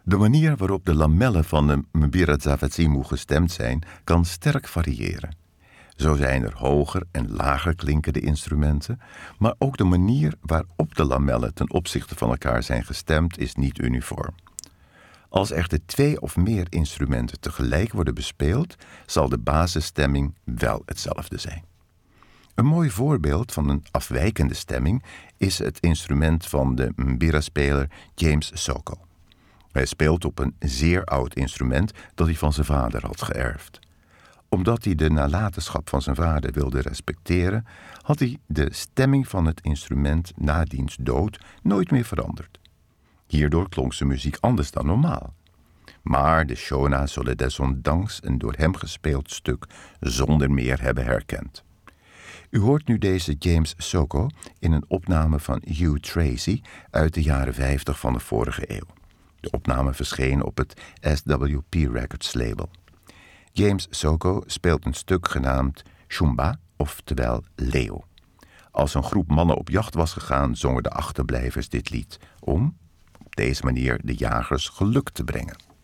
De manier waarop de lamellen van de Mbira Zawazimu gestemd zijn, kan sterk variëren. Zo zijn er hoger en lager klinkende instrumenten, maar ook de manier waarop de lamellen ten opzichte van elkaar zijn gestemd is niet uniform. Als echter 2 of meer instrumenten tegelijk worden bespeeld, zal de basisstemming wel hetzelfde zijn. Een mooi voorbeeld van een afwijkende stemming is het instrument van de Mbira-speler James Soko. Hij speelt op een zeer oud instrument dat hij van zijn vader had geërfd. Omdat hij de nalatenschap van zijn vader wilde respecteren, had hij de stemming van het instrument na diens dood nooit meer veranderd. Hierdoor klonk zijn muziek anders dan normaal. Maar de Shona zullen desondanks een door hem gespeeld stuk zonder meer hebben herkend. U hoort nu deze James Soko in een opname van Hugh Tracy uit de jaren 50 van de vorige eeuw. De opname verscheen op het SWP Records label. James Soko speelt een stuk genaamd Shumba, oftewel Leeuw. Als een groep mannen op jacht was gegaan, zongen de achterblijvers dit lied om op deze manier de jagers geluk te brengen.